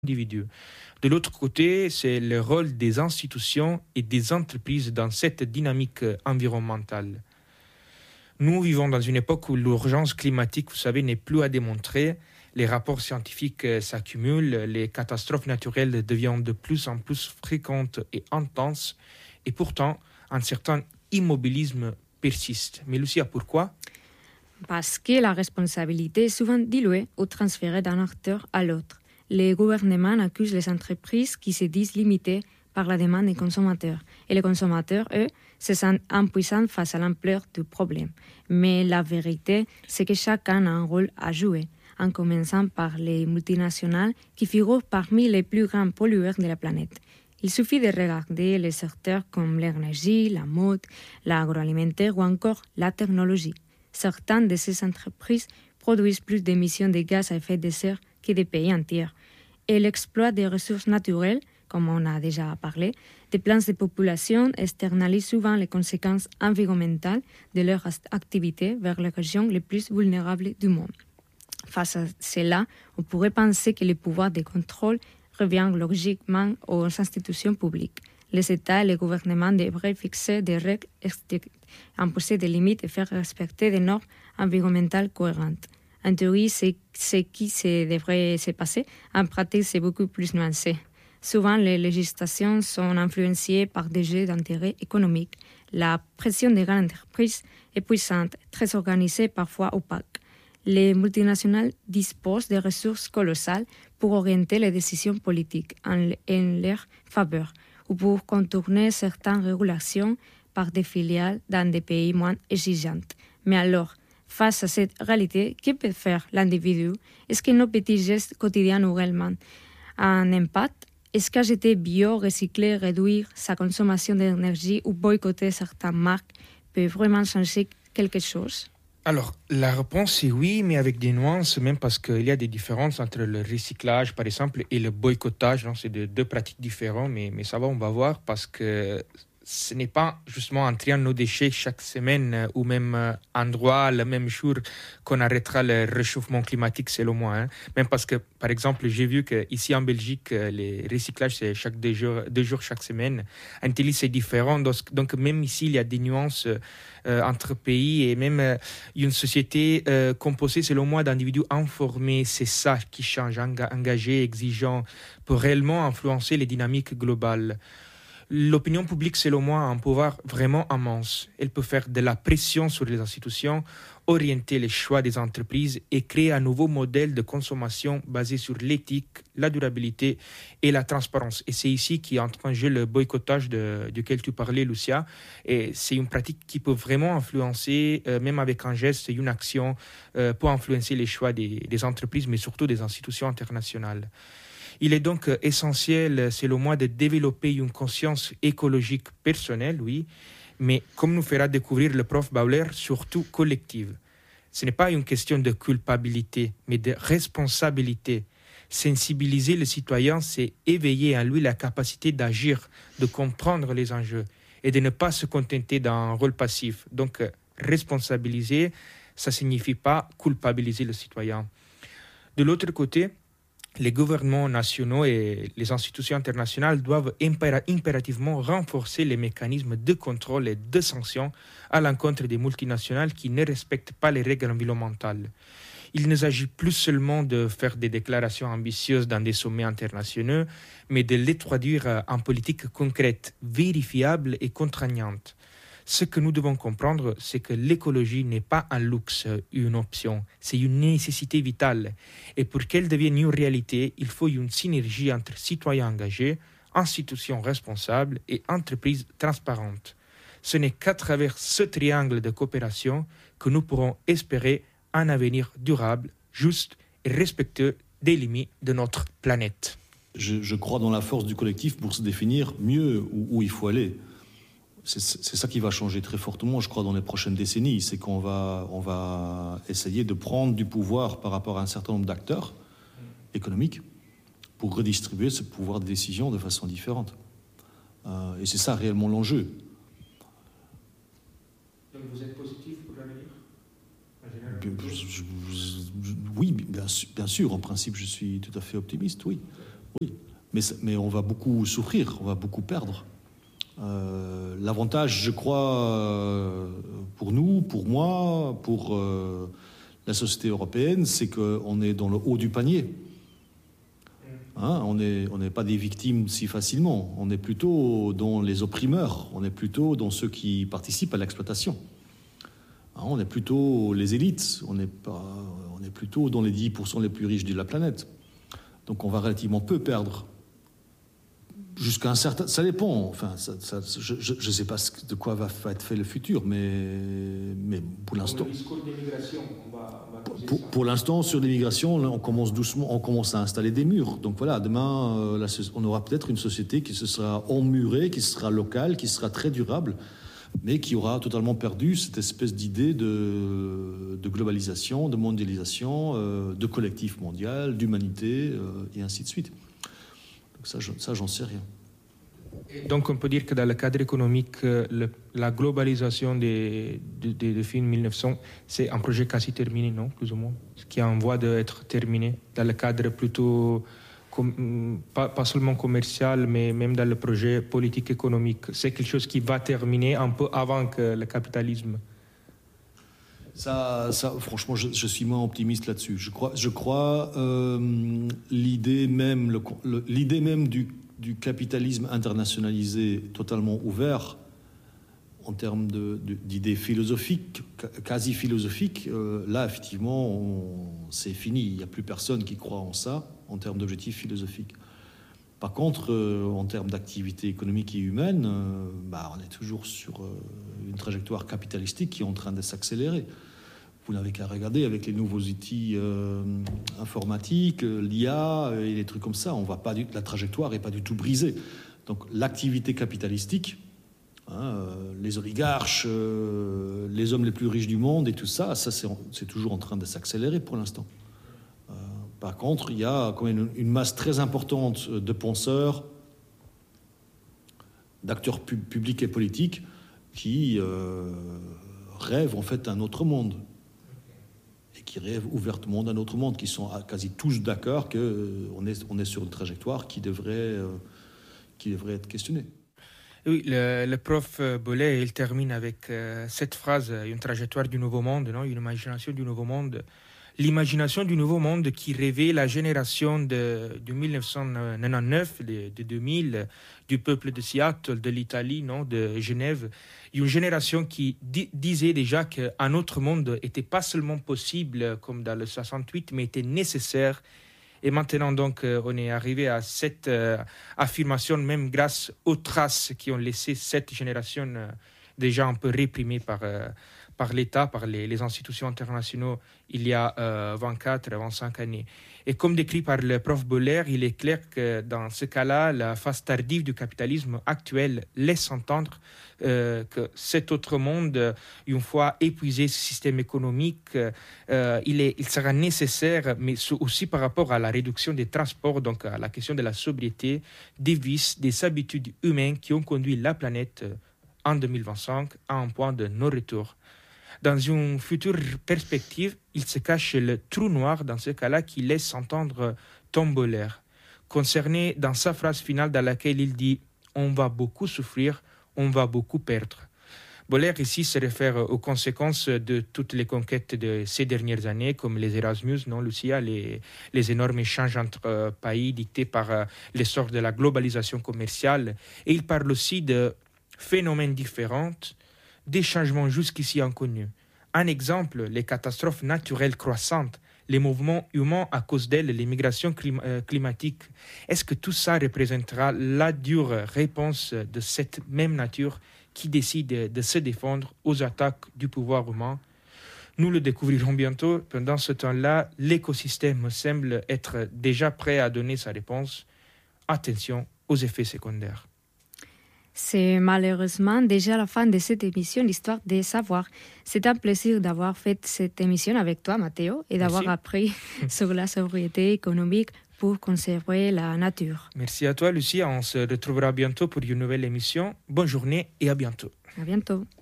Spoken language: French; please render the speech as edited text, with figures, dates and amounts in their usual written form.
individus. De l'autre côté, c'est le rôle des institutions et des entreprises dans cette dynamique environnementale. Nous vivons dans une époque où l'urgence climatique, vous savez, n'est plus à démontrer. Les rapports scientifiques s'accumulent, les catastrophes naturelles deviennent de plus en plus fréquentes et intenses. Et pourtant, un certain immobilisme persiste. Mais Lucia, pourquoi ? Parce que la responsabilité est souvent diluée ou transférée d'un acteur à l'autre. Les gouvernements accusent les entreprises qui se disent limitées par la demande des consommateurs. Et les consommateurs, eux, se sentent impuissants face à l'ampleur du problème. Mais la vérité, c'est que chacun a un rôle à jouer, en commençant par les multinationales qui figurent parmi les plus grands pollueurs de la planète. Il suffit de regarder les secteurs comme l'énergie, la mode, l'agroalimentaire ou encore la technologie. Certaines de ces entreprises produisent plus d'émissions de gaz à effet de serre que des pays entiers. Et l'exploit des ressources naturelles, comme on a déjà parlé, des plans de population externalisent souvent les conséquences environnementales de leur activité vers les régions les plus vulnérables du monde. Face à cela, on pourrait penser que le pouvoir de contrôle revient logiquement aux institutions publiques. Les États et les gouvernements devraient fixer des règles strictes, imposer des limites et faire respecter des normes environnementales cohérentes. En théorie, c'est ce qui devrait se passer. En pratique, c'est beaucoup plus nuancé. Souvent, les législations sont influencées par des jeux d'intérêt économiques. La pression des grandes entreprises est puissante, très organisée, parfois opaque. Les multinationales disposent de ressources colossales pour orienter les décisions politiques en leur faveur ou pour contourner certaines régulations par des filiales dans des pays moins exigeantes. Mais alors, face à cette réalité, que peut faire l'individu? Est-ce que nos petits gestes quotidiens ont réellement un impact? Est-ce qu'acheter bio, recycler, réduire sa consommation d'énergie ou boycotter certaines marques peut vraiment changer quelque chose? Alors, la réponse est oui, mais avec des nuances, même parce qu'il y a des différences entre le recyclage, par exemple, et le boycottage. Donc, c'est deux pratiques différentes, mais ça va, on va voir, parce que ce n'est pas justement en triant nos déchets chaque semaine ou même endroit, le même jour, qu'on arrêtera le réchauffement climatique, selon moi. Même parce que, par exemple, j'ai vu qu'ici en Belgique, les recyclages, c'est chaque 2 jours chaque semaine. En Italie, c'est différent. Donc, même ici, il y a des nuances entre pays et même une société composée, selon moi, d'individus informés. C'est ça qui change, engagés, exigeants, pour réellement influencer les dynamiques globales. L'opinion publique, selon moi, a un pouvoir vraiment immense. Elle peut faire de la pression sur les institutions, orienter les choix des entreprises et créer un nouveau modèle de consommation basé sur l'éthique, la durabilité et la transparence. Et c'est ici qu'entre en jeu le boycottage duquel tu parlais, Lucia. Et c'est une pratique qui peut vraiment influencer, même avec un geste et une action, pour influencer les choix des entreprises, mais surtout des institutions internationales. Il est donc essentiel, selon moi, de développer une conscience écologique personnelle, oui, mais comme nous fera découvrir le prof Bauer, surtout collective. Ce n'est pas une question de culpabilité, mais de responsabilité. Sensibiliser le citoyen, c'est éveiller en lui la capacité d'agir, de comprendre les enjeux et de ne pas se contenter d'un rôle passif. Donc, responsabiliser, ça ne signifie pas culpabiliser le citoyen. De l'autre côté, les gouvernements nationaux et les institutions internationales doivent impérativement renforcer les mécanismes de contrôle et de sanctions à l'encontre des multinationales qui ne respectent pas les règles environnementales. Il ne s'agit plus seulement de faire des déclarations ambitieuses dans des sommets internationaux, mais de les traduire en politiques concrètes, vérifiables et contraignantes. Ce que nous devons comprendre, c'est que l'écologie n'est pas un luxe, une option, c'est une nécessité vitale. Et pour qu'elle devienne une réalité, il faut une synergie entre citoyens engagés, institutions responsables et entreprises transparentes. Ce n'est qu'à travers ce triangle de coopération que nous pourrons espérer un avenir durable, juste et respectueux des limites de notre planète. Je crois dans la force du collectif pour se définir mieux où il faut aller. C'est ça qui va changer très fortement, je crois, dans les prochaines décennies. C'est qu'on va essayer de prendre du pouvoir par rapport à un certain nombre d'acteurs économiques pour redistribuer ce pouvoir de décision de façon différente. Et c'est ça réellement l'enjeu. Donc vous êtes positif pour l'avenir en général? Oui, bien sûr. En principe, je suis tout à fait optimiste, oui. Oui, mais on va beaucoup souffrir, on va beaucoup perdre. L'avantage, je crois, pour nous, pour moi, pour la société européenne, c'est qu'on est dans le haut du panier. Hein, on n'est pas des victimes si facilement. On est plutôt dans les opprimeurs. On est plutôt dans ceux qui participent à l'exploitation. Hein, on est plutôt les élites. On est plutôt dans les 10% les plus riches de la planète. Donc on va relativement peu perdre. Jusqu'à un certain... Ça dépend. Enfin, je ne sais pas de quoi va être fait le futur, mais pour l'instant... Le discours d'immigration, on va pour l'instant, sur l'immigration, on commence doucement, on commence à installer des murs. Donc voilà, demain, on aura peut-être une société qui se sera emmurée, qui sera locale, qui sera très durable, mais qui aura totalement perdu cette espèce d'idée de globalisation, de mondialisation, de collectif mondial, d'humanité, et ainsi de suite. Donc ça, j'en sais rien. Donc on peut dire que dans le cadre économique, la globalisation des films 1900, c'est un projet quasi terminé, non, plus ou moins, ce qui est en voie d'être terminé, dans le cadre plutôt, pas seulement commercial, mais même dans le projet politique économique. C'est quelque chose qui va terminer un peu avant que le capitalisme. Ça, franchement, je suis moins optimiste là-dessus. Je crois l'idée même du capitalisme internationalisé totalement ouvert en termes d'idées philosophiques, quasi philosophiques, là, effectivement, c'est fini. Il n'y a plus personne qui croit en ça, en termes d'objectifs philosophiques. Par contre, en termes d'activité économique et humaine, on est toujours sur une trajectoire capitalistique qui est en train de s'accélérer. Vous n'avez qu'à regarder avec les nouveaux outils informatiques, l'IA et les trucs comme ça. La trajectoire n'est pas du tout brisée. Donc l'activité capitalistique, les oligarches, les hommes les plus riches du monde et tout ça, c'est toujours en train de s'accélérer pour l'instant. Par contre, il y a quand même une masse très importante de penseurs, d'acteurs publics et politiques qui rêvent en fait d'un autre monde. Et qui rêvent ouvertement d'un autre monde, qui sont quasi tous d'accord qu'on est sur une trajectoire qui devrait être questionnée. Oui, le prof Bollée, il termine avec cette phrase, une trajectoire du nouveau monde, non, une imagination du nouveau monde. L'imagination du nouveau monde qui rêvait la génération de 1999, de 2000, du peuple de Seattle, de l'Italie, non, de Genève. Une génération qui disait déjà qu'un autre monde n'était pas seulement possible comme dans le 68, mais était nécessaire. Et maintenant, donc, on est arrivé à cette affirmation, même grâce aux traces qui ont laissé cette génération déjà un peu réprimée par l'État, par les institutions internationales il y a 25 années. Et comme décrit par le prof Boller, il est clair que dans ce cas-là, la phase tardive du capitalisme actuel laisse entendre que cet autre monde, une fois épuisé ce système économique, il sera nécessaire, mais aussi par rapport à la réduction des transports, donc à la question de la sobriété, des vices, des habitudes humaines qui ont conduit la planète en 2025 à un point de non-retour. Dans une future perspective, il se cache le trou noir dans ce cas-là qui laisse entendre Tom Boller, concerné dans sa phrase finale dans laquelle il dit « On va beaucoup souffrir, on va beaucoup perdre ». Boller ici se réfère aux conséquences de toutes les conquêtes de ces dernières années, comme les Erasmus, non, Lucia, les énormes échanges entre pays dictés par l'essor de la globalisation commerciale. Et il parle aussi de phénomènes différents, des changements jusqu'ici inconnus. Un exemple, les catastrophes naturelles croissantes, les mouvements humains à cause d'elles, les migrations climatiques. Est-ce que tout ça représentera la dure réponse de cette même nature qui décide de se défendre aux attaques du pouvoir humain? Nous le découvrirons bientôt. Pendant ce temps-là, l'écosystème semble être déjà prêt à donner sa réponse. Attention aux effets secondaires. C'est malheureusement déjà la fin de cette émission d'Histoire des Savoirs. C'est un plaisir d'avoir fait cette émission avec toi, Matteo, et d'avoir appris sur la sobriété économique pour conserver la nature. Merci à toi, Lucie. On se retrouvera bientôt pour une nouvelle émission. Bonne journée et à bientôt. À bientôt.